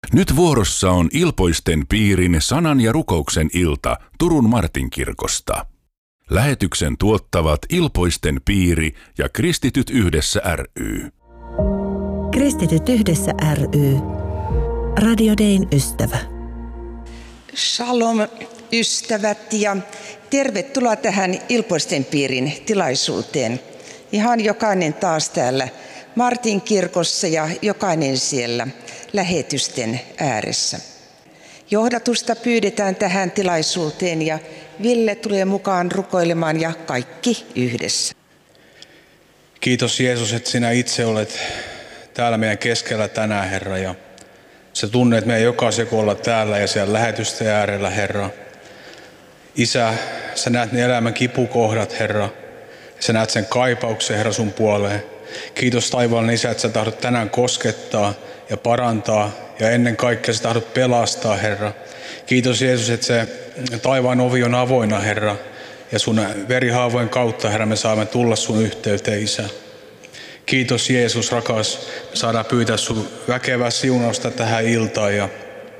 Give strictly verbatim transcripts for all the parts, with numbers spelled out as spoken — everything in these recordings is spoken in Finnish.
Nyt vuorossa on Ilpoisten piirin sanan ja rukouksen ilta Turun Martinkirkosta. Lähetyksen tuottavat Ilpoisten piiri ja Kristityt yhdessä ry. Kristityt yhdessä ry. Radio Dayn ystävä. Shalom ystävät ja tervetuloa tähän Ilpoisten piirin tilaisuuteen. Ihan jokainen taas täällä Martinkirkossa ja jokainen siellä lähetysten ääressä. Johdatusta pyydetään tähän tilaisuuteen ja Ville tulee mukaan rukoilemaan ja kaikki yhdessä. Kiitos Jeesus, että sinä itse olet täällä meidän keskellä tänään, Herra. Ja sä tunnet meidän jokaisen, kun olla täällä ja siellä lähetysten äärellä, Herra. Isä, sä näet ne elämän kipukohdat, Herra. Sä näet sen kaipauksen, Herra, sun puoleen. Kiitos taivaallinen Isä, että sä tahdot tänään koskettaa ja parantaa ja ennen kaikkea sä tahdot pelastaa, Herra. Kiitos Jeesus, että se taivaan ovi on avoinna, Herra. Ja sun verihaavojen kautta, Herra, me saamme tulla sun yhteyteen, Isä. Kiitos Jeesus, rakas. Me saadaan pyytää sun väkevää siunausta tähän iltaan. Ja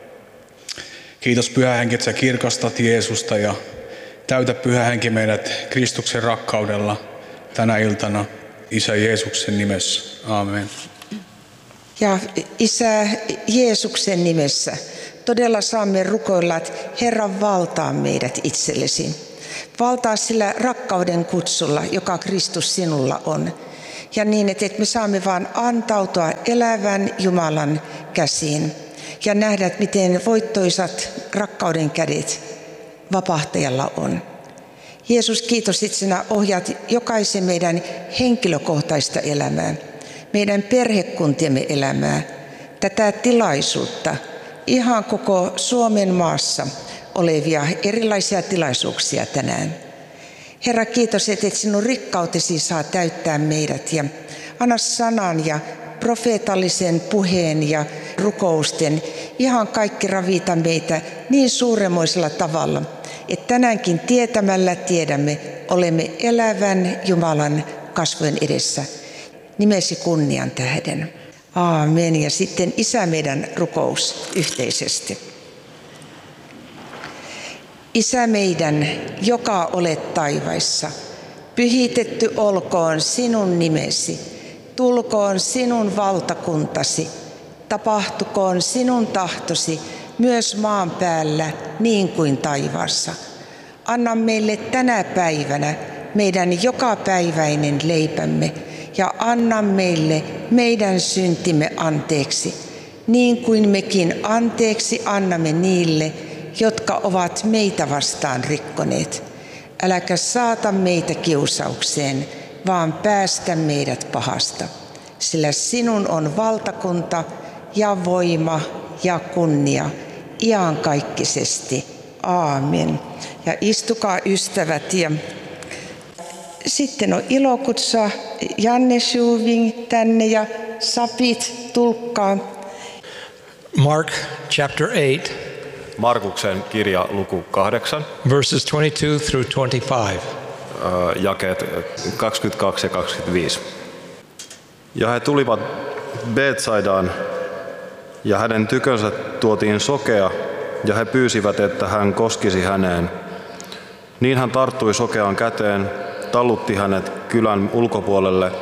kiitos Pyhä Henki, että sä kirkastat Jeesusta ja täytä Pyhä Henki meidät Kristuksen rakkaudella tänä iltana. Isä Jeesuksen nimessä. Aamen. Ja Isä Jeesuksen nimessä todella saamme rukoilla, että Herra valtaa meidät itsellesi. Valtaa sillä rakkauden kutsulla, joka Kristus sinulla on. Ja niin, että me saamme vaan antautua elävän Jumalan käsiin ja nähdä, että miten voittoisat rakkauden kädet vapahtajalla on. Jeesus, kiitos, että sinä ohjaat jokaisen meidän henkilökohtaista elämää, meidän perhekuntiemme elämää, tätä tilaisuutta, ihan koko Suomen maassa olevia erilaisia tilaisuuksia tänään. Herra, kiitos, että sinun rikkautesi saa täyttää meidät ja anna sanan ja profeetallisen puheen ja rukousten ihan kaikki ravita meitä niin suuremmoisella tavalla, että tänäänkin tietämällä tiedämme, olemme elävän Jumalan kasvojen edessä. Nimesi kunnian tähden. Aamen. Ja sitten Isä meidän rukous yhteisesti. Isä meidän, joka olet taivaissa, pyhitetty olkoon sinun nimesi, tulkoon sinun valtakuntasi, tapahtukoon sinun tahtosi myös maan päällä niin kuin taivaassa. Anna meille tänä päivänä meidän jokapäiväinen leipämme ja anna meille meidän syntimme anteeksi, niin kuin mekin anteeksi annamme niille, jotka ovat meitä vastaan rikkoneet. Äläkä saata meitä kiusaukseen, vaan päästä meidät pahasta. Sillä sinun on valtakunta ja voima ja kunnia iankaikkisesti. Aamen. Ja istukaa ystävät. Ja sitten on ilo kutsua Janne Schuving tänne ja Sapit tulkkaa. Mark chapter eight. Markuksen kirja luku kahdeksan. Verses twenty-two through twenty-five. Jakeet kaksikymmentäkaksi ja kaksikymmentäviisi. Ja he tulivat Betsaidaan, ja hänen tykönsä tuotiin sokea, ja he pyysivät, että hän koskisi häneen. Niin hän tarttui sokeaan käteen, tallutti hänet kylän ulkopuolelle,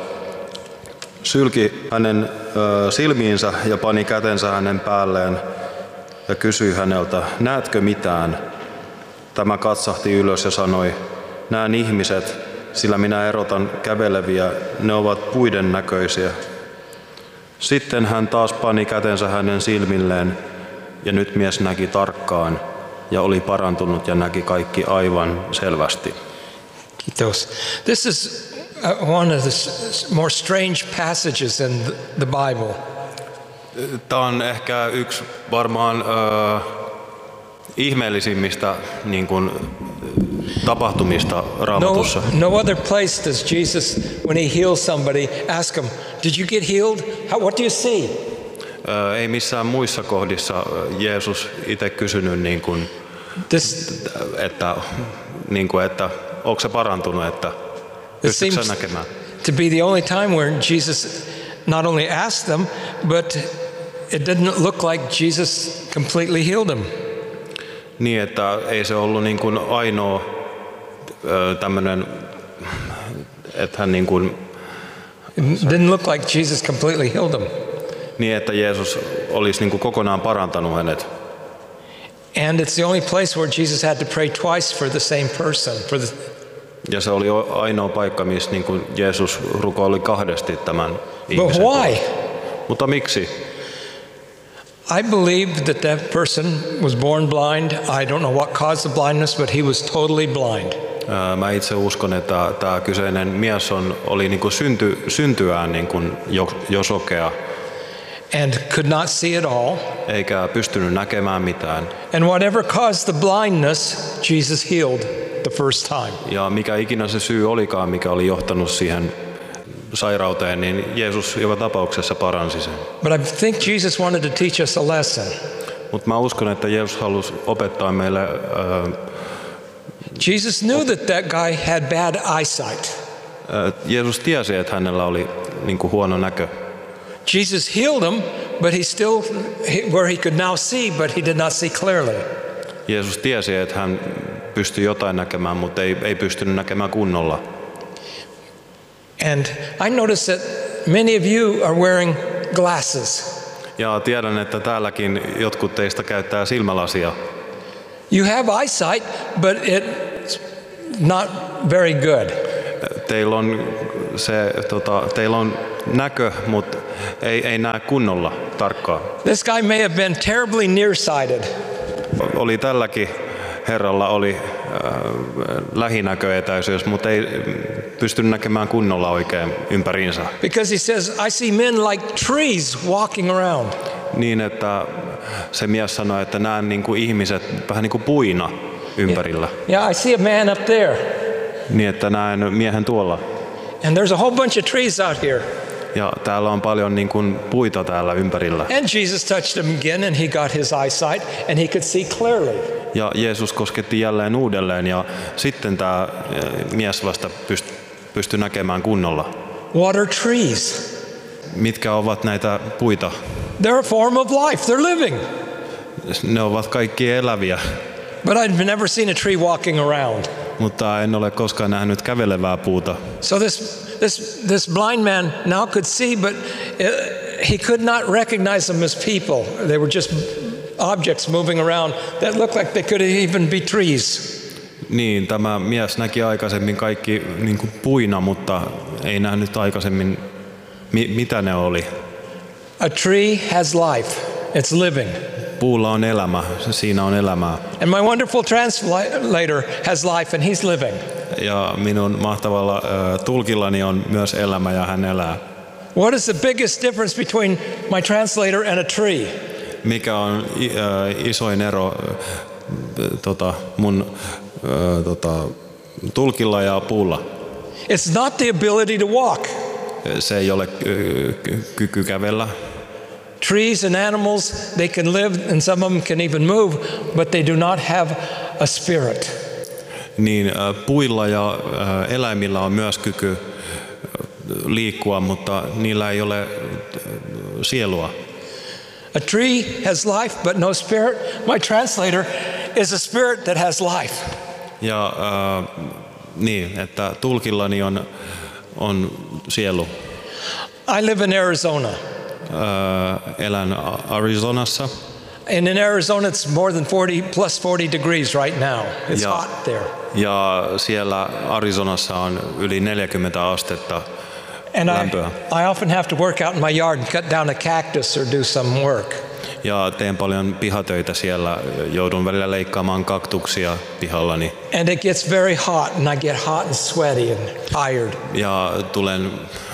sylki hänen ö, silmiinsä ja pani kätensä hänen päälleen ja kysyi häneltä, näetkö mitään? Tämä katsahti ylös ja sanoi, näen ihmiset, sillä minä erotan käveleviä, ne ovat puiden näköisiä. Sitten hän taas pani kätensä hänen silmilleen, ja nyt mies näki tarkkaan, ja oli parantunut ja näki kaikki aivan selvästi. Kiitos. This is one of the more strange passages in the Bible. Tämä on ehkä yksi varmaan äh, ihmeellisimmistä niin kuin, tapahtumista Raamatussa. No, no other place does Jesus, when he heals somebody, ask him, did you get healed? How, what do you see? Äh, ei missään muissa kohdissa Jeesus itse kysynyt, niin kuin, This, että, niin kuin, että onko se parantunut, että pystytkö sä näkemään? To be the only time where Jesus not only asked them, but it didn't look like Jesus completely healed him. Niin, että ei se ollut niin kuin ainoa tämmöinen, että hän niin kuin... It didn't look like Jesus completely healed him. Niin, että Jeesus olisi niin kuin kokonaan parantanut hänet. And it's the only place where Jesus had to pray twice for the same person. For the... Ja se oli ainoa paikka, missä niin kuin Jeesus rukoili kahdesti tämän ihmisen. But why? Mutta miksi? I believe that that person was born blind. I don't know what caused the blindness, but he was totally blind. Mä itse uskon, että tämä kyseinen mies on, oli niin kuin synty, syntyään niin kuin jo, jo sokea. And could not see at all. Eikä pystynyt näkemään mitään. And whatever caused the blindness, Jesus healed the first time. Ja mikä ikinä se syy olikaan, mikä oli johtanut siihen sairauteen, niin Jeesus joka tapauksessa paransi sen. But I think Jesus wanted to teach us a lesson. Mutta mä uskon, että Jeesus halusi opettaa meille. Uh, Jesus knew that that guy had bad eyesight. Uh, Jeesus tiesi, että hänellä oli niin kuin huono näkö. Jesus healed him, but he still, where he could now see, but he did not see clearly. Jeesus tiesi, että hän pystyi jotain näkemään, mutta ei, ei pystynyt näkemään kunnolla. And I noticed that many of you are wearing glasses. Ja tiedän, että täälläkin jotkut teistä käyttää silmälasia. You have eyesight, but it's not very good. Teillä on se, tota, teillä on näkö, mutta ei, ei näe kunnolla tarkkaan. This guy may have been terribly nearsighted. Oli tälläkin herralla oli äh, lähinäköetäisyys, mutta ei pystynyt näkemään kunnolla oikein ympäriinsä. Because he says, I see men like trees walking around. Niin, että se mies sanoi, että näen niin kuin ihmiset vähän niin kuin puina ympärillä. Yeah, I see a man up there. Niin, että näen miehen tuolla. And there's a whole bunch of trees out here. Ja täällä on paljon niin kuin puita täällä ympärillä. And Jesus touched him again and he got his eyesight and he could see clearly. Ja Jeesus kosketti jälleen uudelleen ja sitten tämä mies vasta pystyi pysty näkemään kunnolla. What are trees? Mitkä ovat näitä puita? They're a form of life. They're living. Ne ovat kaikki eläviä. But I've never seen a tree walking around. Mutta en ole koskaan nähnyt kävelevää puuta. So this this this blind man now could see, but he could not recognize them as people. They were just objects moving around that looked like they could even be trees. Niin, tämä mies näki aikaisemmin kaikki niin kuin puina, mutta ei nähnyt aikaisemmin mi- mitä ne oli. A tree has life. It's living. Puulla on elämä, siinä on elämää. And my wonderful translator has life and he's living. Ja minun mahtavalla uh, tulkillani on myös elämä ja hän elää. What is the biggest difference between my translator and a tree? Mikä on uh, isoin ero uh, tota, mun uh, tota, tulkilla ja puulla? It's not the ability to walk. Se ei ole uh, kyky kävellä. Trees and animals, they can live and some of them can even move, but they do not have a spirit. Niin puilla ja eläimillä on myös kyky liikkua, mutta niillä ei ole sielua. A tree has life but no spirit. My translator is a spirit that has life. Ja äh, niin, että tulkillani on on sielu. I live in Arizona. Uh, elän Arizonassa. And in Arizona it's more than forty plus forty degrees right now. It's ja, hot there. Ja siellä Arizonassa on yli neljäkymmentä astetta and lämpöä. I, I often have to work out in my yard and cut down a cactus or do some work. Ja teen paljon pihatöitä siellä. Joudun välillä leikkaamaan kaktuksia pihallani. And it gets very hot and I get hot and sweaty and tired. Ja tulen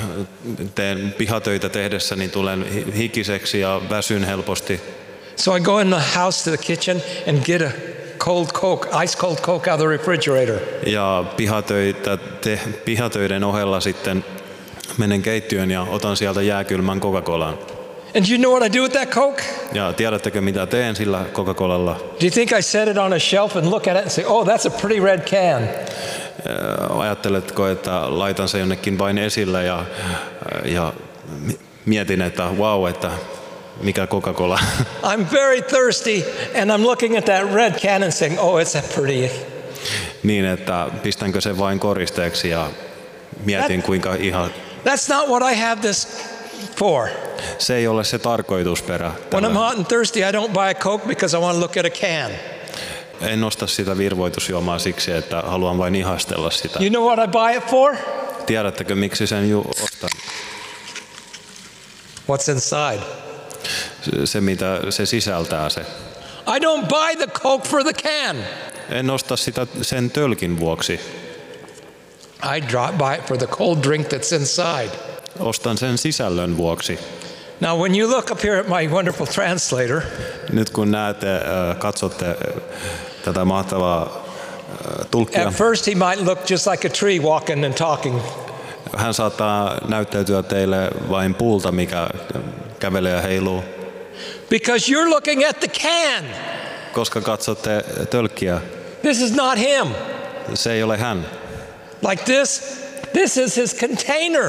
teen pihatöitä tehdessäni tulen hikiseksi ja väsyn helposti. So I go in the house to the kitchen and get a cold Coke, ice cold Coke out of the refrigerator. Ja pihatöitä te, pihatöiden ohella sitten menen keittiöön ja otan sieltä jääkylmän Coca-Colan. And you know what I do with that Coke? Ja tiedättekö mitä teen sillä Coca-Colalla? Do you think I set it on a shelf and look at it and say, oh, that's a pretty red can? Ajatteletko, että laitan se jonnekin vain esille ja, ja mietin, että wow, että Mikä Coca-Cola? I'm very thirsty and I'm looking at that red can and saying, oh, it's a pretty. Niin, että pistänkö sen vain koristeeksi ja mietin That- kuinka ihan... That's not what I have this for. Se ei ole se tarkoitusperä. When I'm tällä. hot and thirsty, I don't buy a Coke because I want to look at a can. En osta sitä virvoitusjuomaa siksi, että haluan vain ihastella sitä. You know what I buy it for? Tiedättekö, miksi sen ju- ostan? What's inside? Se- Se, mitä se sisältää se. I don't buy the Coke for the can. En osta sitä sen tölkin vuoksi. I drop by it for the cold drink that's inside. Ostan sen sisällön vuoksi. Now, when you look up here at my wonderful translator, Nyt kun näette, äh, katsotte äh, tätä mahtavaa äh, tulkkia, at first he might look just like a tree walking and talking. hän saattaa näyttäytyä teille vain puulta, mikä kävelee ja heiluu. Because you're looking at the can. Koska katsotte tölkkiä, This is not him. se ei ole hän. Like this, this is his container.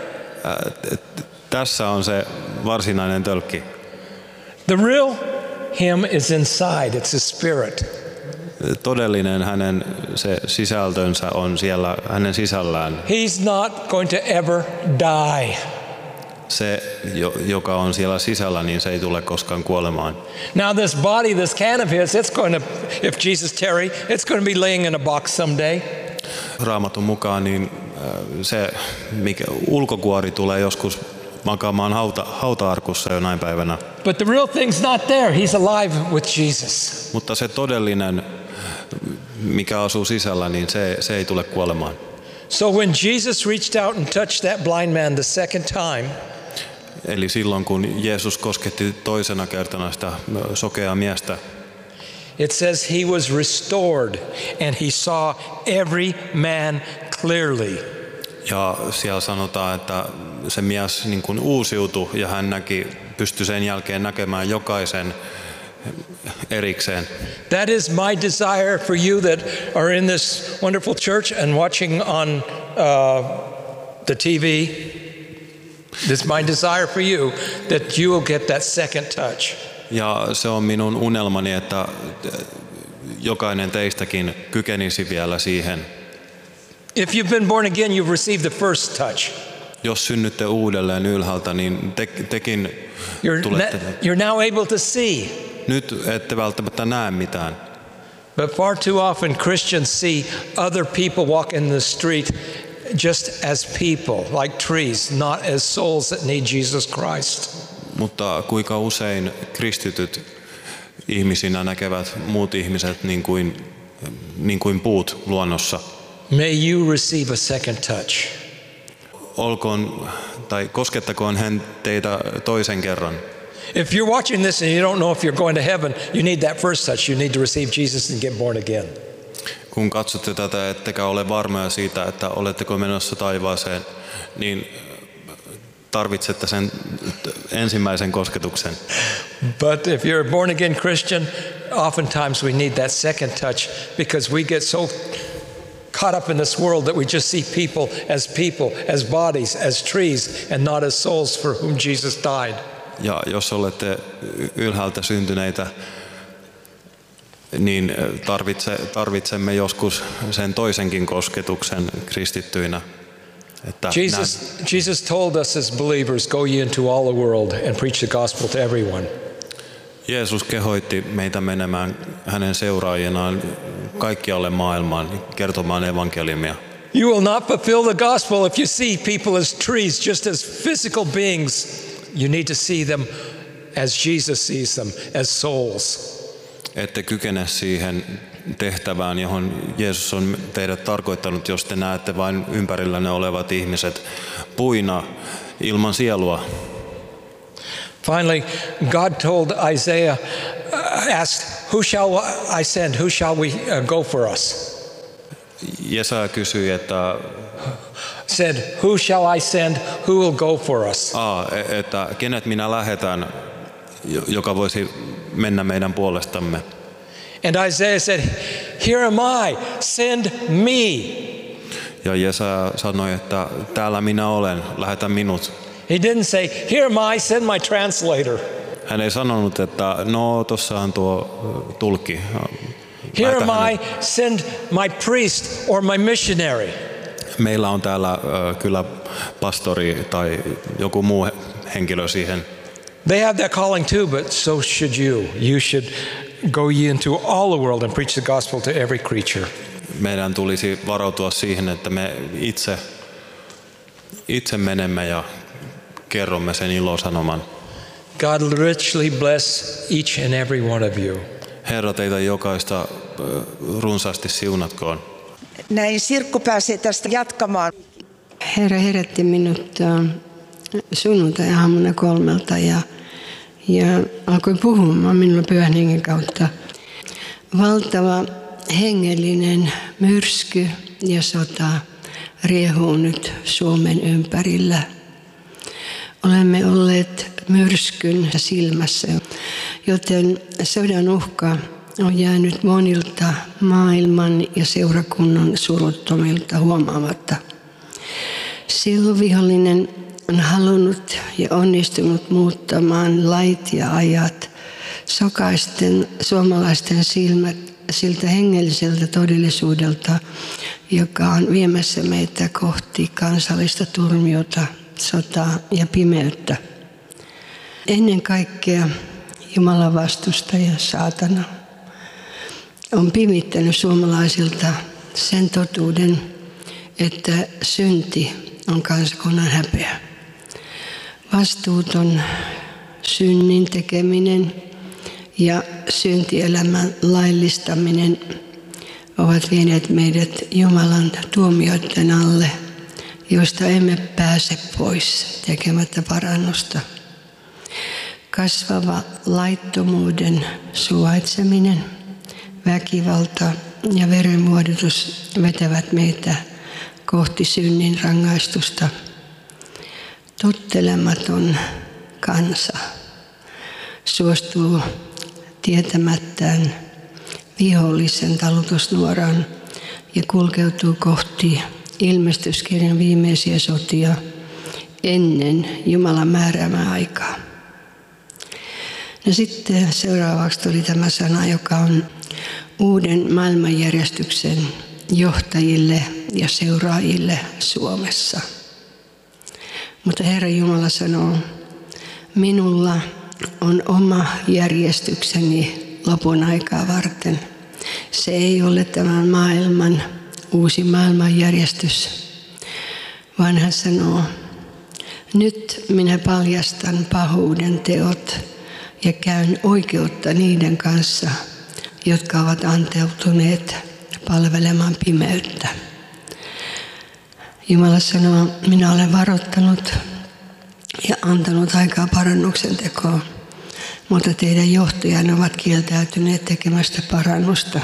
Tässä on se varsinainen tölkki. The real him is inside, it's his spirit. Todellinen hänen se sisältönsä on siellä hänen sisällään. He's not going to ever die. Se, jo- joka on siellä sisällä, niin se ei tule koskaan kuolemaan. Now this body, this can of his, it's going to, if Jesus tarry, it's going to be laying in a box someday. Raamatun mukaan niin äh, se mikä ulkokuori tulee joskus makaamaan hauta, hauta-arkussa jonain päivänä. But the real thing's not there. He's alive with Jesus. Mutta se todellinen, mikä asuu sisällä, niin se, se ei tule kuolemaan. So when Jesus reached out and touched that blind man the second time, Eli silloin kun Jeesus kosketti toisena kertana sitä sokeaa miestä, it says he was restored and he saw every man clearly. ja siellä sanotaan, että se mies niin kuin uusiutui ja hän näki, pystyi sen jälkeen näkemään jokaisen erikseen. That is my desire for you that are in this wonderful church and watching on uh, the T V. This is my desire for you that you will get that second touch. Ja se on minun unelmani, että jokainen teistäkin kykenisi vielä siihen. If you've been born again, you've received the first touch. Jos synnytte uudelleen ylhäältä, niin te, tekin You're, tulette. you're now able to see. Nyt ette välttämättä näe mitään, But far too often Christians see other people walk in the street just as people, like trees, not as souls that need Jesus Christ. mutta kuinka usein kristityt ihmisinä näkevät muut ihmiset niin kuin, niin kuin puut luonnossa. May you receive a second touch. Olkoon tai koskettakoon hän teitä toisen kerran. If you're watching this and you don't know if you're going to heaven, you need that first touch. You need to receive Jesus and get born again. Kun katsotte tätä, ettekä ole varmoja siitä, että oletteko menossa taivaaseen, niin tarvitsette sen ensimmäisen kosketuksen. But if you're a born again Christian, oftentimes we need that second touch because we get so caught up in this world that we just see people as people, as bodies, as trees, and not as souls for whom Jesus died. Ja jos olette ylhäältä syntyneitä, niin tarvitse, tarvitsemme joskus sen toisenkin kosketuksen kristittyinä. Että Jesus, Jesus told us as believers, go ye into all the world and preach the gospel to everyone. Jeesus kehoitti meitä menemään hänen seuraajinaan kaikkialle maailmaan kertomaan evankeliumia. You will not fulfill the gospel if you see people as trees, just as physical beings. You need to see them as Jesus sees them, as souls. Ette kykene siihen tehtävään, johon Jeesus on teidät tarkoittanut, jos te näette vain ympärillänne olevat ihmiset puina ilman sielua. Finally, God told Isaiah, uh, asked, who shall I send? Who shall we uh, go for us? Jesaja kysyi, että, Said, who shall I send? Who will go for us? aa, että kenet minä lähetän, joka voisi mennä meidän puolestamme. And Isaiah said, here am I, send me. Ja Jesaja sanoi, että täällä minä olen, lähetä minut. He didn't say, here am I, send my translator. Hän ei sanonut, että no tossahan tuo tulkki. Here am I, send my priest or my missionary. Meillä on täällä äh, kyllä pastori tai joku muu henkilö siihen. They have that calling too, but so should you. You should go ye into all the world and preach the gospel to every creature. Meidän tulisi varautua siihen, että me itse, itse menemme ja kerromme sen ilosanoman. God richly bless each and every one of you. Herra, teitä jokaista runsaasti siunatkoon. Näin Sirkku pääsee tästä jatkamaan. Herra herätti minut sunnuntai-aamuna kolmelta ja, ja alkoi puhumaan minulle Pyhän Hengen kautta. Valtava hengellinen myrsky ja sota riehuu nyt Suomen ympärillä. Olemme olleet myrskyn silmässä, joten sodan uhka on jäänyt monilta maailman ja seurakunnan suruttomilta huomaamatta. Silloin vihollinen on halunnut ja onnistunut muuttamaan lait ja ajat, sokaisten suomalaisten silmät siltä hengelliseltä todellisuudelta, joka on viemässä meitä kohti kansallista turmiota, sotaa ja pimeyttä. Ennen kaikkea Jumalan vastustaja saatana on pimittänyt suomalaisilta sen totuuden, että synti on kansakunnan häpeä. Vastuuton synnin tekeminen ja syntielämän laillistaminen ovat vieneet meidät Jumalan tuomioiden alle, joista emme pääse pois tekemättä parannusta. Kasvava laittomuuden suvaitseminen, väkivalta ja verenvuodatus vetävät meitä kohti synnin rangaistusta. Tottelematon kansa suostuu tietämättään vihollisen talutusnuoraan ja kulkeutuu kohti ilmestyskirjan viimeisiä sotia ennen Jumalan määräämää aikaa. No sitten seuraavaksi tuli tämä sana, joka on uuden maailmanjärjestyksen johtajille ja seuraajille Suomessa. Mutta Herra Jumala sanoo, minulla on oma järjestykseni lopun aikaa varten. Se ei ole tämän maailman uusi maailmanjärjestys, vaan hän sanoo, nyt minä paljastan pahuuden teot ja käyn oikeutta niiden kanssa, jotka ovat anteutuneet palvelemaan pimeyttä. Jumala sanoo, minä olen varoittanut ja antanut aikaa parannuksen tekoon, mutta teidän johtajanne ovat kieltäytyneet tekemästä parannusta.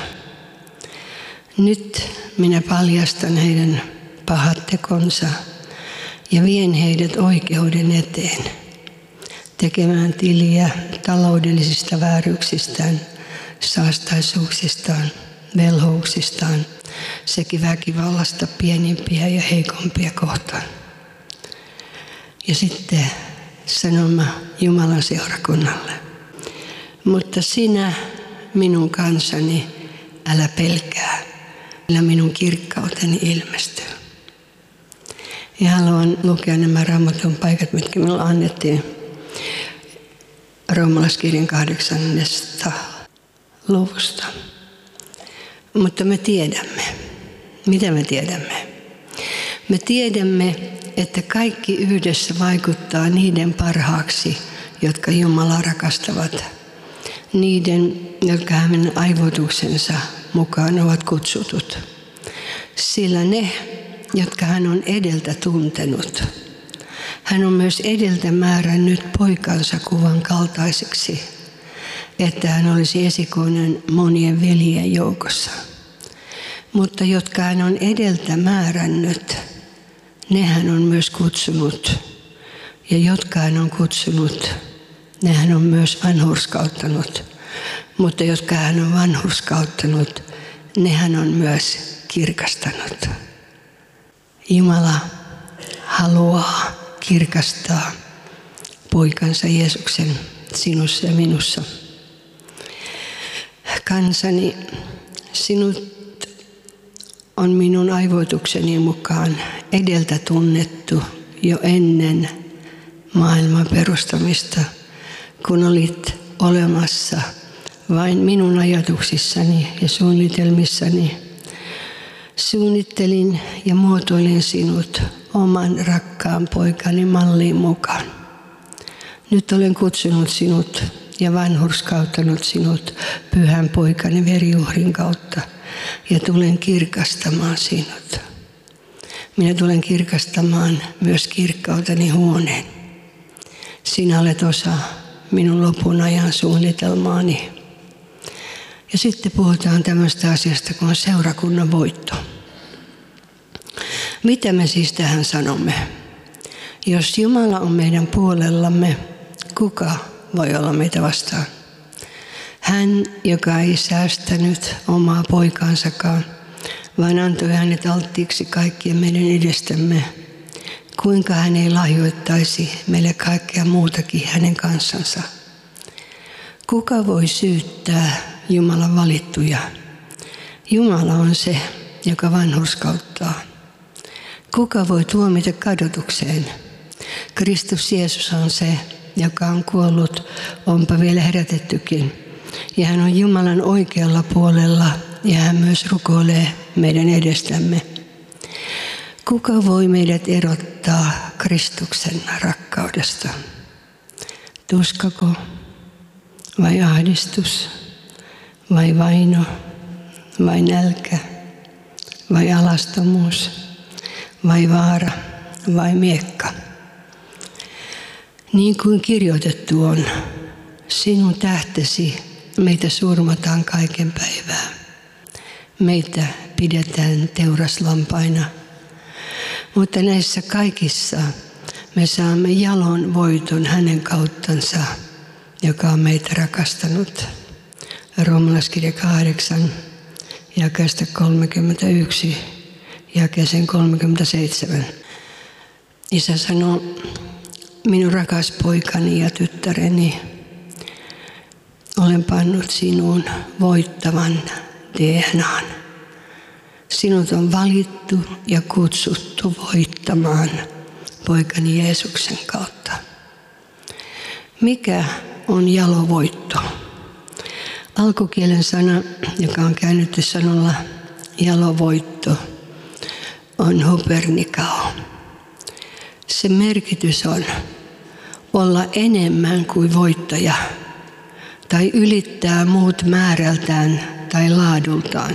Nyt minä paljastan heidän pahat tekonsa ja vien heidät oikeuden eteen, tekemään tiliä taloudellisista vääryyksistään, saastaisuuksistaan, velhouksistaan sekä väkivallasta pienimpiä ja heikompia kohtaan. Ja sitten sanoma Jumalan seurakunnalle. Mutta sinä, minun kansani, älä pelkää, sillä minun kirkkauteni ilmestyy. Ja haluan lukea nämä Raamatun paikat, mitkä minulle annettiin Roomalaiskirjan kahdeksannesta luvusta. Mutta me tiedämme. Mitä me tiedämme? Me tiedämme, että kaikki yhdessä vaikuttaa niiden parhaaksi, jotka Jumalaa rakastavat. Niiden, jotka hänen aivoituksensa mukaan ovat kutsutut. Sillä ne, jotka hän on edeltä tuntenut, hän on myös edeltä määrännyt poikansa kuvan kaltaiseksi, että hän olisi esikoinen monien veljen joukossa. Mutta jotka hän on edeltä määrännyt, ne hän on myös kutsunut. Ja jotka hän on kutsunut, ne hän on myös vanhurskauttanut. Mutta jotka hän on vanhurskauttanut, ne hän on myös kirkastanut. Jumala haluaa kirkastaa poikansa Jeesuksen sinussa ja minussa. Kansani, sinut on minun aivoitukseni mukaan edeltä tunnettu jo ennen maailman perustamista, kun olit olemassa vain minun ajatuksissani ja suunnitelmissani. Suunnittelin ja muotoilin sinut oman rakkaan poikani malliin mukaan. Nyt olen kutsunut sinut ja vanhurskauttanut sinut pyhän poikani veriuhrin kautta ja tulen kirkastamaan sinut. Minä tulen kirkastamaan myös kirkkauteni huoneen. Sinä olet osa minun lopun ajan suunnitelmaani. Ja sitten puhutaan tämmöistä asiasta kuin seurakunnan voitto. Mitä me siis tähän sanomme? Jos Jumala on meidän puolellamme, kuka voi olla meitä vastaan? Hän, joka ei säästänyt omaa poikaansakaan, vaan antoi hänet alttiiksi kaikkien meidän edestämme. Kuinka hän ei lahjoittaisi meille kaikkea muutakin hänen kanssansa? Kuka voi syyttää Jumalan valittuja? Jumala on se, joka vanhurskauttaa. Kuka voi tuomita kadotukseen? Kristus Jeesus on se, joka on kuollut, onpa vielä herätettykin. Ja hän on Jumalan oikealla puolella ja hän myös rukoilee meidän edestämme. Kuka voi meidät erottaa Kristuksen rakkaudesta? Tuskako vai ahdistus vai vaino vai nälkä vai alastomuus vai vaara vai miekka? Niin kuin kirjoitettu on, sinun tähtesi meitä surmataan kaiken päivää. Meitä pidetään teuraslampaina. Mutta näissä kaikissa me saamme jalon voiton hänen kauttansa, joka on meitä rakastanut. Roomalaiskirja kahdeksan, jakeesta kolmekymmentäyksi, jakeeseen kolmekymmentäseitsemän. Isä sanoo, minun rakas poikani ja tyttäreni, olen pannut sinuun voittavan D N A:n. Sinut on valittu ja kutsuttu voittamaan poikani Jeesuksen kautta. Mikä on jalovoitto? Alkukielen sana, joka on käännetty sanalla jalovoitto, on hupernikao. Se merkitys on olla enemmän kuin voittaja tai ylittää muut määrältään tai laadultaan.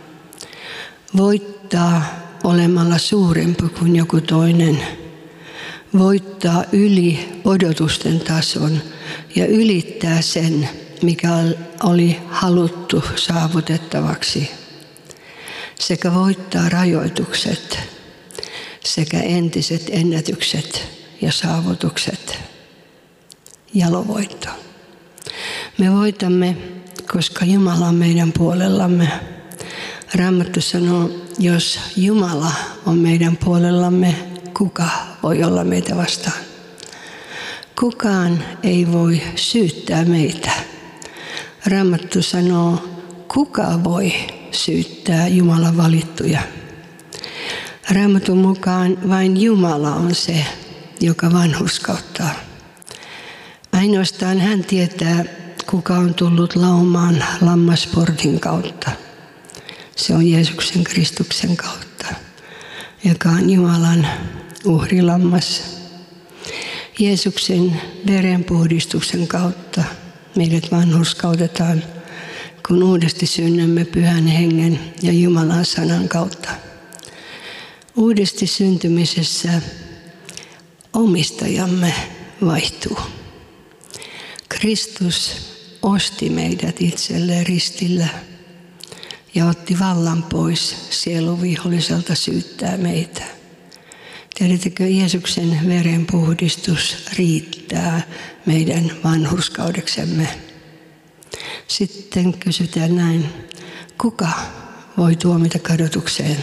Voittaa olemalla suurempi kuin joku toinen. Voittaa yli odotusten tason ja ylittää sen, mikä oli haluttu saavutettavaksi. Sekä voittaa rajoitukset sekä entiset ennätykset ja saavutukset. Jalovoitto. Me voitamme, koska Jumala on meidän puolellamme. Raamattu sanoo, jos Jumala on meidän puolellamme, kuka voi olla meitä vastaan? Kukaan ei voi syyttää meitä. Raamattu sanoo, kuka voi syyttää Jumalan valittuja? Raamatun mukaan vain Jumala on se, joka vanhurskauttaa. Ainoastaan hän tietää, kuka on tullut laumaan lammasportin kautta. Se on Jeesuksen Kristuksen kautta, joka on Jumalan uhrilammas. Jeesuksen verenpuhdistuksen kautta meidät vanhurskautetaan, kun uudesti synnymme Pyhän Hengen ja Jumalan sanan kautta. Uudesti syntymisessä omistajamme vaihtuu. Kristus osti meidät itselleen ristillä ja otti vallan pois sieluviholliselta syyttää meitä. Tiedättekö, Jeesuksen verenpuhdistus riittää meidän vanhurskaudeksemme. Sitten kysytään näin, kuka voi tuomita kadotukseen?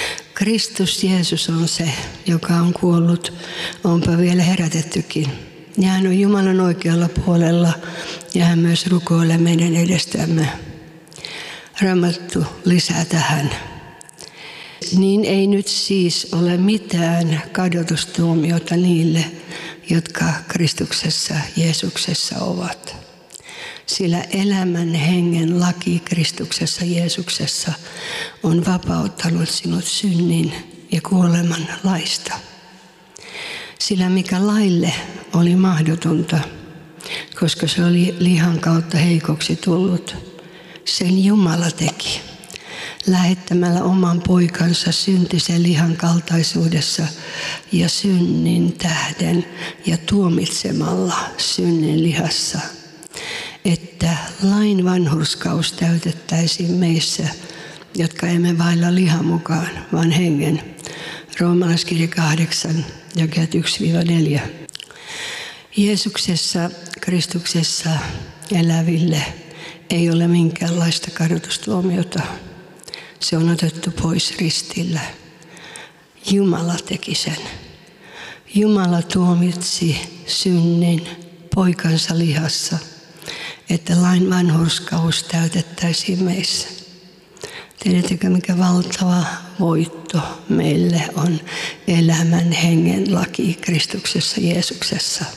Kristus Jeesus on se, joka on kuollut, onpa vielä herätettykin. Ja hän on Jumalan oikealla puolella ja hän myös rukoilee meidän edestämme. Raamattu lisää tähän. Niin ei nyt siis ole mitään kadotustuomiota niille, jotka Kristuksessa Jeesuksessa ovat. Sillä elämän hengen laki Kristuksessa Jeesuksessa on vapauttanut sinut synnin ja kuoleman laista. Sillä mikä laille oli mahdotonta, koska se oli lihan kautta heikoksi tullut, sen Jumala teki, lähettämällä oman poikansa syntisen lihan kaltaisuudessa ja synnin tähden ja tuomitsemalla synnin lihassa, että lain vanhurskaus täytettäisiin meissä, jotka emme vailla lihan mukaan, vaan hengen. Roomalaiskirja kahdeksan, jakeet yksi neljä. Jeesuksessa, Kristuksessa eläville ei ole minkäänlaista kadotustuomiota. Se on otettu pois ristillä. Jumala teki sen. Jumala tuomitsi synnin poikansa lihassa, että lain vanhurskaus täytettäisiin meissä. Tiedättekö, mikä valtava voitto meille on elämän hengen laki Kristuksessa Jeesuksessa.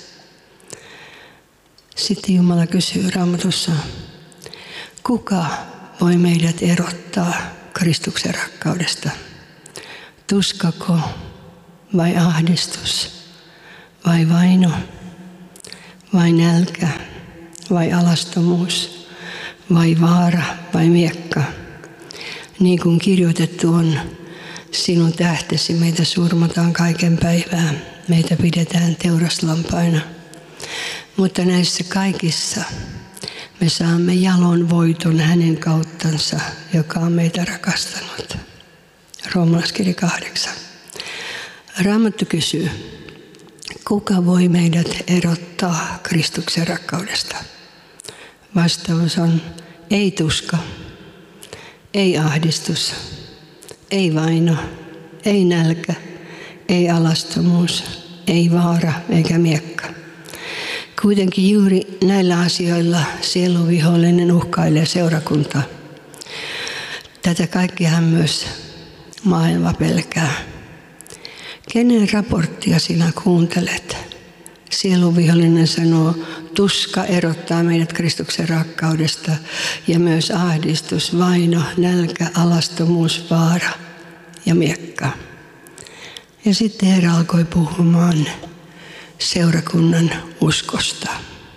Sitten Jumala kysyy Raamatussa, kuka voi meidät erottaa Kristuksen rakkaudesta? Tuskako vai ahdistus vai vaino vai nälkä vai alastomuus vai vaara vai miekka? Niin kuin kirjoitettu on, sinun tähtesi meitä surmataan kaiken päivää, meitä pidetään teuraslampaina. Mutta näissä kaikissa me saamme jalon voiton hänen kauttansa, joka on meitä rakastanut. Roomalaiskirja kahdeksan. Raamattu kysyy, kuka voi meidät erottaa Kristuksen rakkaudesta? Vastaus on, ei tuska, ei ahdistus, ei vaino, ei nälkä, ei alastomuus, ei vaara eikä miekka. Kuitenkin juuri näillä asioilla sieluvihollinen uhkailee seurakuntaa. Tätä kaikkihan myös maailma pelkää. Kenen raporttia sinä kuuntelet? Sieluvihollinen sanoo, tuska erottaa meidät Kristuksen rakkaudesta ja myös ahdistus, vaino, nälkä, alastomuus, vaara ja miekka. Ja sitten Herra alkoi puhumaan seurakunnan uskosta.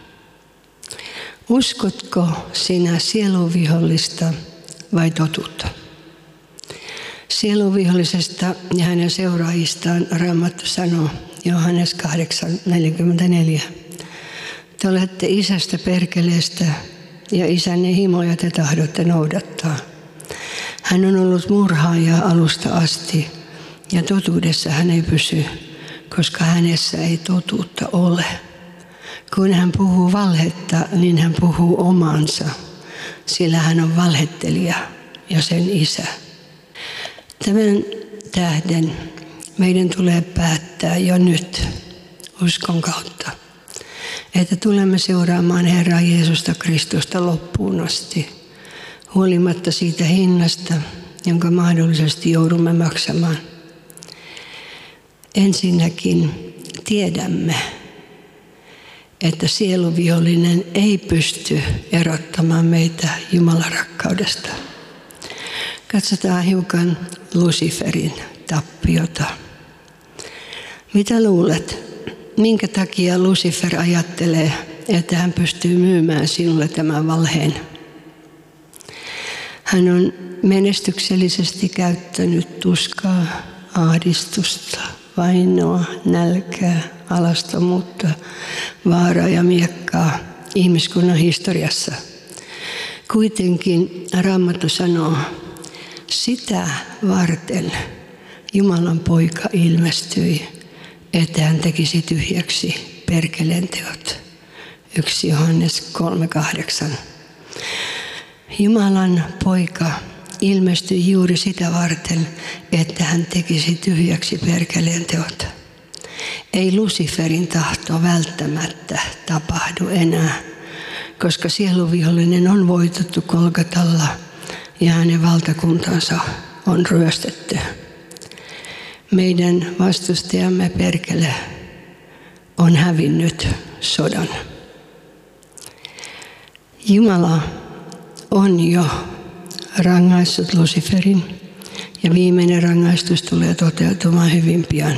Uskotko sinä sieluvihollista vai totuutta? Sieluvihollisesta ja hänen seuraajistaan Raamattu sanoo Johannes kahdeksan neljäkymmentäneljä. Te olette isästä perkeleestä ja isänne himoja te tahdotte noudattaa. Hän on ollut murhaaja alusta asti ja totuudessa hän ei pysy, koska hänessä ei totuutta ole. Kun hän puhuu valhetta, niin hän puhuu omansa, sillä hän on valhettelija ja sen isä. Tämän tähden meidän tulee päättää jo nyt uskon kautta, että tulemme seuraamaan Herraa Jeesusta Kristusta loppuun asti, huolimatta siitä hinnasta, jonka mahdollisesti joudumme maksamaan. Ensinnäkin tiedämme, että sieluvihollinen ei pysty erottamaan meitä Jumalan rakkaudesta. Katsotaan hiukan Luciferin tappiota. Mitä luulet, minkä takia Lucifer ajattelee, että hän pystyy myymään sinulle tämän valheen? Hän on menestyksellisesti käyttänyt tuskaa, ahdistusta, vainoa, nälkää, alastomuutta, vaaraa ja miekkaa ihmiskunnan historiassa. Kuitenkin Raamattu sanoo, sitä varten Jumalan poika ilmestyi, että hän tekisi tyhjäksi perkeleen teot. yksi Johannes kolme kahdeksan. Jumalan poika ilmestyi juuri sitä varten, että hän tekisi tyhjäksi perkeleen teot. Ei Luciferin tahto välttämättä tapahdu enää, koska sieluvihollinen on voitettu Golgatalla ja hänen valtakuntansa on ryöstetty. Meidän vastustajamme perkele on hävinnyt sodan. Jumala on jo rangaissut Luciferin ja viimeinen rangaistus tulee toteutumaan hyvin pian.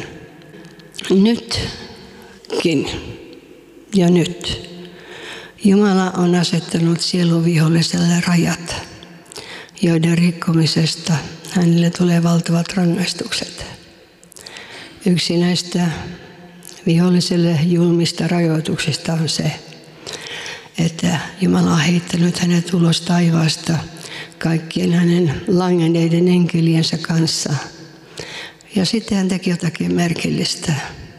Nytkin ja nyt Jumala on asettanut sieluviholliselle rajat, joiden rikkomisesta hänelle tulee valtavat rangaistukset. Yksi näistä viholliselle julmista rajoituksista on se, että Jumala on heittänyt hänet ulos taivaasta kaikkien hänen langenneiden enkeliensä kanssa. Ja sitten hän teki jotakin merkillistä.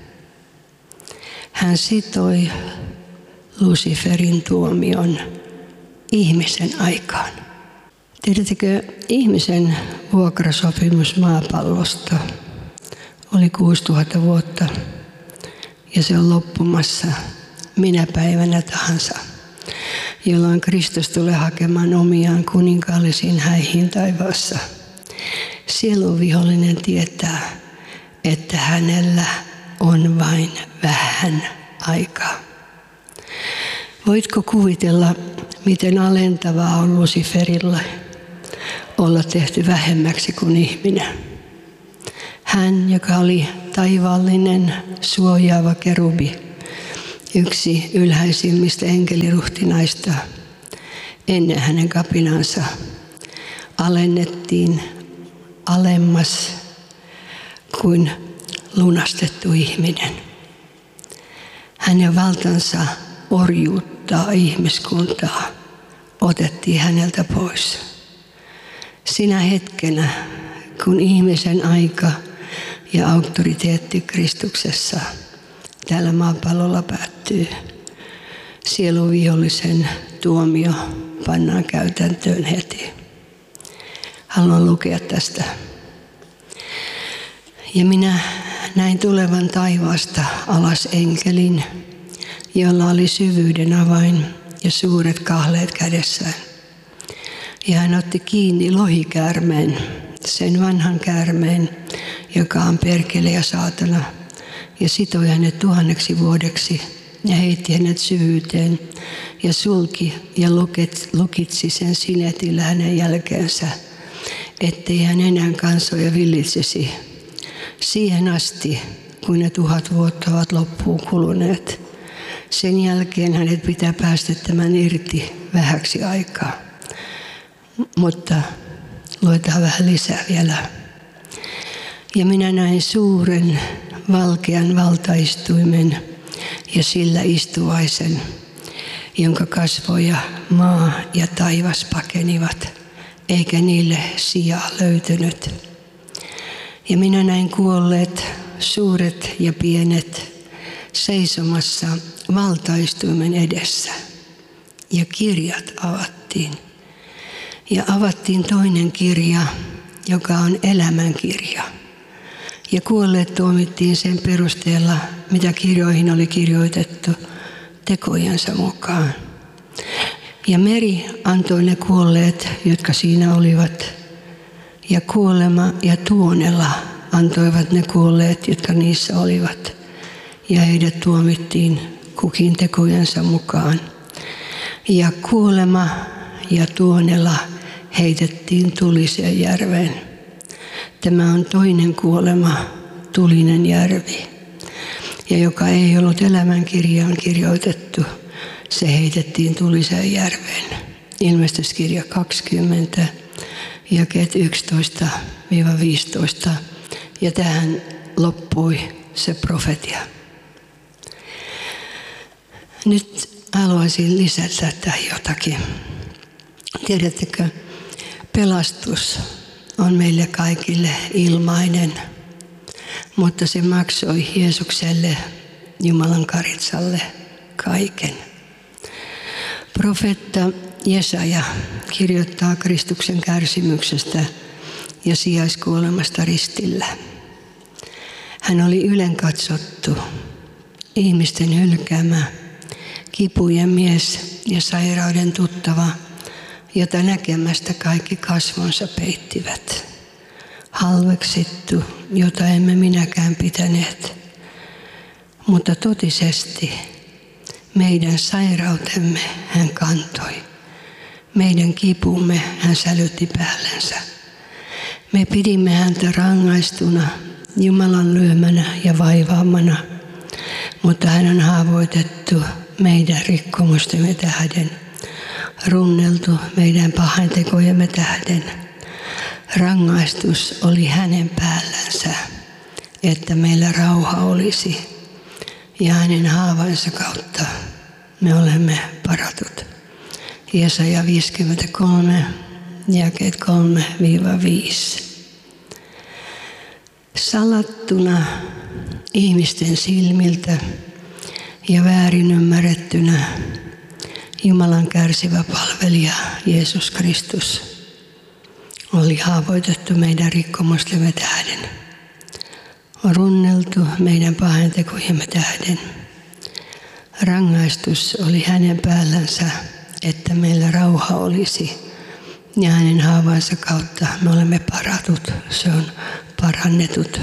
Hän sitoi Luciferin tuomion ihmisen aikaan. Tiedättekö, ihmisen vuokrasopimus maapallosta oli kuusituhatta vuotta ja se on loppumassa minä päivänä tahansa, jolloin Kristus tulee hakemaan omiaan kuninkaallisiin häihin taivaassa. Sieluvihollinen tietää, että hänellä on vain vähän aikaa. Voitko kuvitella, miten alentavaa on Luciferilla olla tehty vähemmäksi kuin ihminen? Hän, joka oli taivaallinen suojaava kerubi, yksi ylhäisimmistä enkeliruhtinaista, ennen hänen kapinansa alennettiin alemmas kuin lunastettu ihminen. Hänen valtansa orjuuttaa ihmiskuntaa otettiin häneltä pois. Sinä hetkenä, kun ihmisen aika ja auktoriteetti Kristuksessa täällä maapallolla päättyy, sieluvihollisen tuomio pannaan käytäntöön heti. Haluan lukea tästä. Ja minä näin tulevan taivaasta alas enkelin, jolla oli syvyyden avain ja suuret kahleet kädessään. Ja hän otti kiinni lohikäärmeen, sen vanhan käärmeen, joka on perkele ja saatana, ja sitoi hänet tuhanneksi vuodeksi ja heitti hänet syvyyteen ja sulki ja lukitsi sen sinetillä hänen jälkeensä, ettei hän enää kansoja villitsisi siihen asti, kun ne tuhat vuotta ovat loppuun kuluneet. Sen jälkeen hänet pitää päästettämään irti vähäksi aikaa. Mutta luetaan vähän lisää vielä. Ja minä näin suuren valkean valtaistuimen ja sillä istuvaisen, jonka kasvoja maa ja taivas pakenivat, eikä niille sijaa löytynyt. Ja minä näin kuolleet, suuret ja pienet, seisomassa valtaistuimen edessä. Ja kirjat avattiin. Ja avattiin toinen kirja, joka on elämänkirja. Ja kuolleet tuomittiin sen perusteella, mitä kirjoihin oli kirjoitettu tekojensa mukaan. Ja meri antoi ne kuolleet, jotka siinä olivat. Ja kuolema ja tuonela antoivat ne kuolleet, jotka niissä olivat. Ja heidät tuomittiin kukin tekojensa mukaan. Ja kuolema ja tuonela heitettiin tuliseen järveen. Tämä on toinen kuolema, tulinen järvi. Ja joka ei ollut elämänkirjaan kirjoitettu, se heitettiin tuliseen järveen. Ilmestyskirja kaksikymmentä, jakeet yksitoista viisitoista. Ja tähän loppui se profetia. Nyt haluaisin lisätä tähän jotakin. Tiedättekö, pelastus on meille kaikille ilmainen, mutta se maksoi Jeesukselle, Jumalan karitsalle, kaiken. Profeetta Jesaja kirjoittaa Kristuksen kärsimyksestä ja sijaiskuolemasta ristillä. Hän oli ylenkatsottu, ihmisten hylkäämä, kipujen mies ja sairauden tuttava, jota näkemästä kaikki kasvonsa peittivät. Halveksittu, jota emme minäkään pitäneet. Mutta totisesti meidän sairautemme hän kantoi. Meidän kipumme hän sälytti päällensä. Me pidimme häntä rangaistuna, Jumalan lyömänä ja vaivaamana, mutta hän on haavoitettu meidän rikkomustemme tähden, runneltu meidän pahantekojemme tähden. Rangaistus oli hänen päällänsä, että meillä rauha olisi, ja hänen haavansa kautta me olemme paratut. Jesaja viisikymmentäkolme, jakeet kolme viisi. Salattuna ihmisten silmiltä ja väärin ymmärrettynä Jumalan kärsivä palvelija Jeesus Kristus oli haavoitettu meidän rikkomustemme tähden, runneltu meidän pahantekojemme tähden. Rangaistus oli hänen päällänsä, että meillä rauha olisi, ja hänen haavansa kautta me olemme paratut, se on parannetut.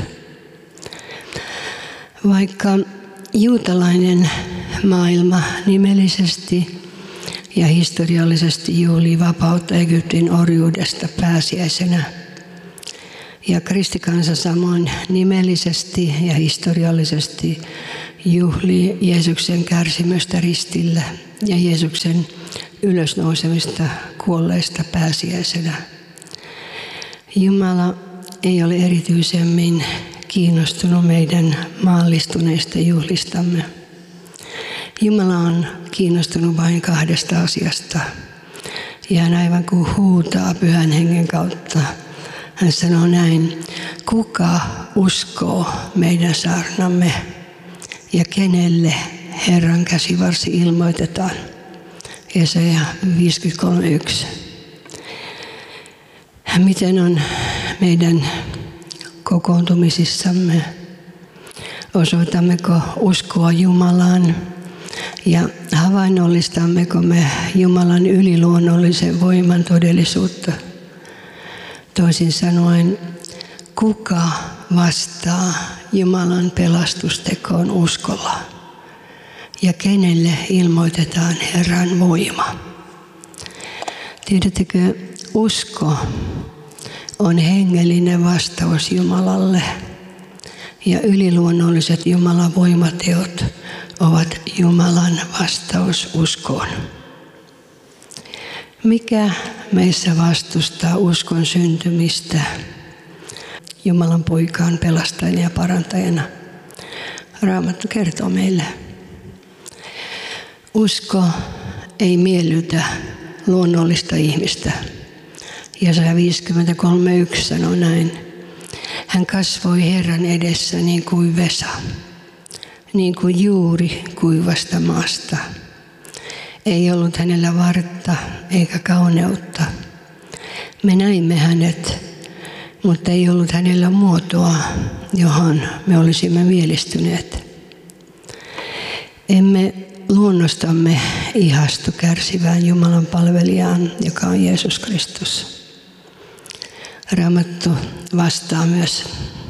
Vaikka juutalainen maailma nimellisesti ja historiallisesti juhlii vapautta Egyptin orjuudesta pääsiäisenä, ja kristikansa samoin nimellisesti ja historiallisesti juhlii Jeesuksen kärsimystä ristillä ja Jeesuksen ylösnousemista kuolleista pääsiäisenä. Jumala ei ole erityisemmin kiinnostunut meidän maallistuneista juhlistamme. Jumala on kiinnostunut vain kahdesta asiasta. Ja hän aivan kuin huutaa Pyhän Hengen kautta. Hän sanoo näin: kuka uskoo meidän saarnamme ja kenelle Herran käsivarsi ilmoitetaan? Jesaja viisikymmentäkolme yksi. Miten on meidän kokoontumisissamme? Osoitammeko uskoa Jumalaan ja havainnollistammeko me Jumalan yliluonnollisen voiman todellisuutta? Toisin sanoen, kuka vastaa Jumalan pelastustekoon uskolla ja kenelle ilmoitetaan Herran voima? Tiedättekö, usko on hengellinen vastaus Jumalalle ja yliluonnolliset Jumalan voimateot ovat Jumalan vastaus uskoon. Mikä meissä vastustaa uskon syntymistä Jumalan poikaan pelastajana ja parantajana? Raamattu kertoo meille. Usko ei miellytä luonnollista ihmistä. Jesaja viisikymmentäkolme yksi sanoo näin: hän kasvoi Herran edessä niin kuin vesa, niin kuin juuri kuivasta maasta. Ei ollut hänellä vartta eikä kauneutta. Me näimme hänet, mutta ei ollut hänellä muotoa, johon me olisimme mielistyneet. Emme luonnostamme ihastu kärsivään Jumalan palvelijaan, joka on Jeesus Kristus. Raamattu vastaa myös.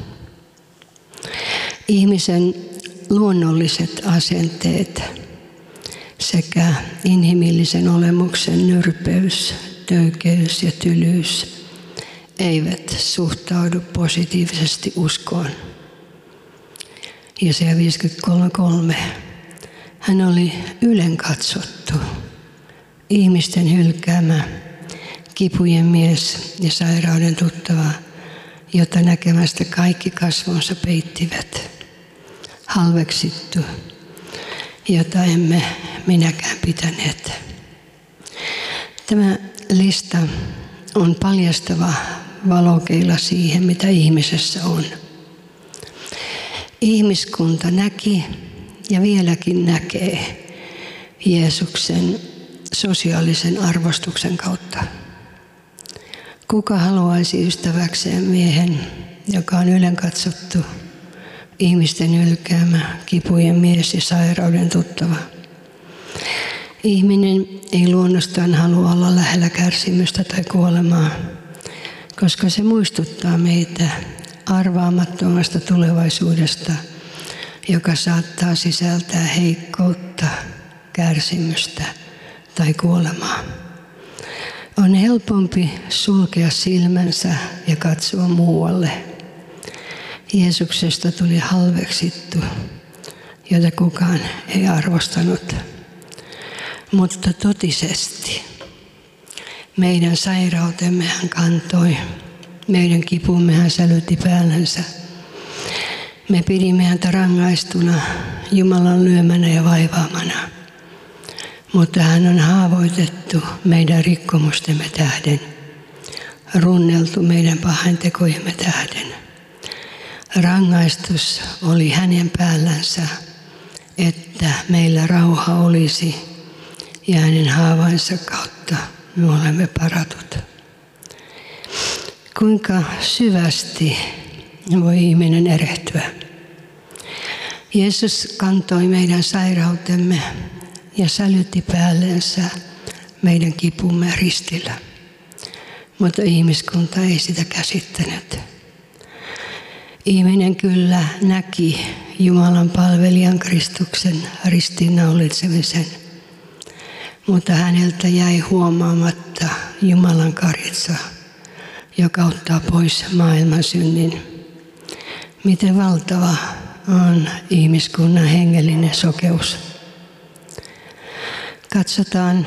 Ihmisen luonnolliset asenteet sekä inhimillisen olemuksen nyrpeys, töykeys ja tylyys eivät suhtaudu positiivisesti uskoon. Jesaja viisikymmentäkolme kolme. Hän oli ylenkatsottu, ihmisten hylkäämä, kipujen mies ja sairauden tuttava, jota näkemästä kaikki kasvonsa peittivät. Halveksittu, jota emme minäkään pitäneet. Tämä lista on paljastava valokeila siihen, mitä ihmisessä on. Ihmiskunta näki ja vieläkin näkee Jeesuksen sosiaalisen arvostuksen kautta. Kuka haluaisi ystäväkseen miehen, joka on ylenkatsottu, ihmisten ylkäämä, kipujen mies ja sairauden tuttava. Ihminen ei luonnostaan halua olla lähellä kärsimystä tai kuolemaa, koska se muistuttaa meitä arvaamattomasta tulevaisuudesta, joka saattaa sisältää heikkoutta, kärsimystä tai kuolemaa. On helpompi sulkea silmänsä ja katsoa muualle. Jeesuksesta tuli halveksittu, jota kukaan ei arvostanut. Mutta totisesti meidän sairautemme hän kantoi, meidän kipumme hän sälytti päällänsä. Me pidimme häntä rangaistuna, Jumalan lyömänä ja vaivaamana. Mutta hän on haavoitettu meidän rikkomustemme tähden, runneltu meidän pahantekojemme tähden. Rangaistus oli hänen päällänsä, että meillä rauha olisi, ja hänen haavainsa kautta me olemme paratut. Kuinka syvästi voi ihminen erehtyä? Jeesus kantoi meidän sairautemme ja sälytti päällensä meidän kipumme ristillä. Mutta ihmiskunta ei sitä käsittänyt. Ihminen kyllä näki Jumalan palvelijan Kristuksen ristiinnaulitsemisen, mutta häneltä jäi huomaamatta Jumalan karitsa, joka ottaa pois maailman synnin. Miten valtava on ihmiskunnan hengellinen sokeus. Katsotaan